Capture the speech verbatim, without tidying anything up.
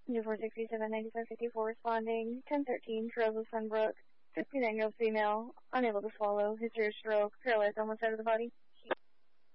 New four sixty-seven ninety-five fifty-four responding. ten thirteen, Trails of Sunbrook. fifty-nine-year-old female, unable to swallow. History of stroke, paralyzed on one side of the body.